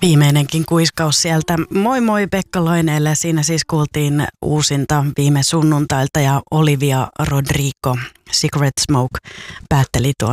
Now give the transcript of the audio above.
Viimeinenkin kuiskaus sieltä. Moi moi Pekka Loineelle. Siinä siis kuultiin uusinta viime sunnuntailta ja Olivia Rodrigo, Cigarette Smoke, päätteli tuon